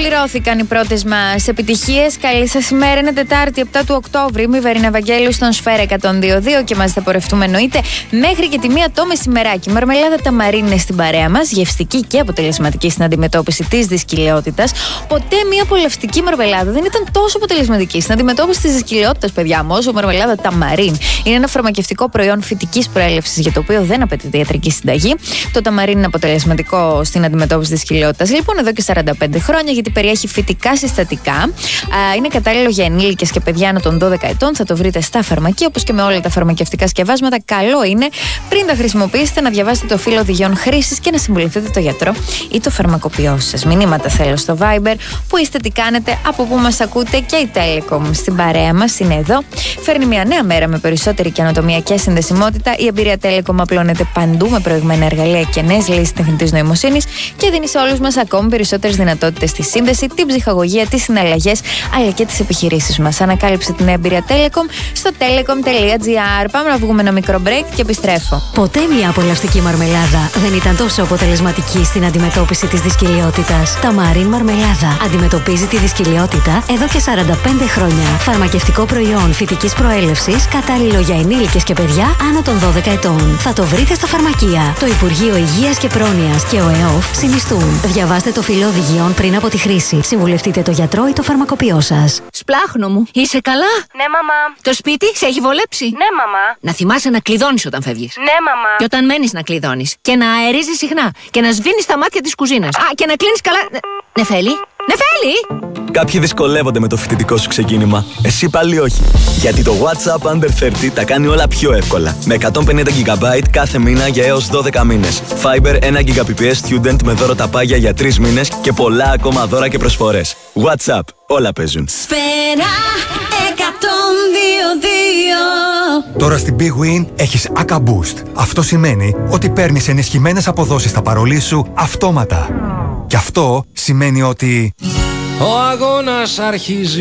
Ολοκληρώθηκαν οι πρώτες μας επιτυχίες. Καλή σας ημέρα, είναι Τετάρτη 7 του Οκτώβρη. Μη Βαρίνα Βαγγέλου στον Σφαίρα 102.2 και μαζί θα πορευτούμε εννοείται μέχρι και τη 1 το μεσημεράκι. Η μαρμελάδα ταμαρίνη είναι στην παρέα μας, γευστική και αποτελεσματική στην αντιμετώπιση της δυσκολιότητας. Ποτέ μια απολαυστική μαρμελάδα δεν ήταν τόσο αποτελεσματική στην αντιμετώπιση της δυσκολιότητας, παιδιά μου, όσο η μαρμελάδα ταμαρίν. Είναι ένα φαρμακευτικό προϊόν φυτικής προέλευσης για το οποίο δεν απαιτείται ιατρική συνταγή. Το ταμαρίν είναι αποτελεσματικό στην αντιμετώπιση της δυσκολιότητας λοιπόν εδώ και 45 χρόνια, γιατί περιέχει φυτικά συστατικά. Είναι κατάλληλο για ενήλικες και παιδιά άνω των 12 ετών. Θα το βρείτε στα φαρμακεία, όπως και με όλα τα φαρμακευτικά σκευάσματα. Καλό είναι πριν τα χρησιμοποιήσετε να διαβάσετε το φύλλο οδηγιών χρήσης και να συμβουλευτείτε το γιατρό ή το φαρμακοποιό σας. Μηνύματα θέλω στο Viber. Πού είστε, τι κάνετε, από πού μας ακούτε, και η Telecom στην παρέα μας είναι εδώ. Φέρνει μια νέα μέρα με περισσότερη καινοτομία και συνδεσιμότητα. Η εμπειρία Telecom απλώνεται παντού με προηγμένα εργαλεία και νέες λύσεις τεχνητής νοημοσύνης και δίνει σε όλους μας ακόμη περισσότερες δυνατότητες στη σύνδεση, την ψυχαγωγία, τις συναλλαγές αλλά και τις επιχειρήσεις μας. Ανακάλυψε την εμπειρία Telecom στο telecom.gr. Πάμε να βγούμε ένα μικρό break και επιστρέφω. Ποτέ μια απολαυστική μαρμελάδα δεν ήταν τόσο αποτελεσματική στην αντιμετώπιση της δυσκολιότητας. Ταμαρίν μαρμελάδα αντιμετωπίζει τη δυσκολιότητα εδώ και 45 χρόνια. Φαρμακευτικό προϊόν φυτικής προέλευσης, κατάλληλο για ενήλικες και παιδιά άνω των 12 ετών. Θα το βρείτε στα φαρμακεία. Το Υπουργείο Υγείας και Πρόνοιας και ο ΕΟΦ συνιστούν. Διαβάστε το φύλλο οδηγιών πριν από τη χρήση. Συμβουλευτείτε το γιατρό ή το φαρμακοποιό σας. Σπλάχνο μου, είσαι καλά? Ναι, μαμά. Το σπίτι σε έχει βολέψει? Ναι, μαμά. Να θυμάσαι να κλειδώνεις όταν φεύγεις. Ναι, μαμά. Και όταν μένεις να κλειδώνεις. Και να αερίζεις συχνά. Και να σβήνεις τα μάτια της κουζίνας. Και να κλείνεις καλά. Νεφέλη! Νεφέλη! Κάποιοι δυσκολεύονται με το φοιτητικό σου ξεκίνημα. Εσύ πάλι όχι. Γιατί το WhatsApp Under 30 τα κάνει όλα πιο εύκολα. Με 150 GB κάθε μήνα για έως 12 μήνες. Fiber 1 Gbps Student με δώρο ταπάγια για 3 μήνες και πολλά ακόμα δώρα και προσφορές. WhatsApp. Όλα παίζουν. Σφαίρα 102.2. Τώρα στην Big Win έχεις ACA Boost. Αυτό σημαίνει ότι παίρνεις ενισχυμένες αποδόσεις στα παρολί σου αυτόματα. Και αυτό σημαίνει ότι ο αγώνας αρχίζει.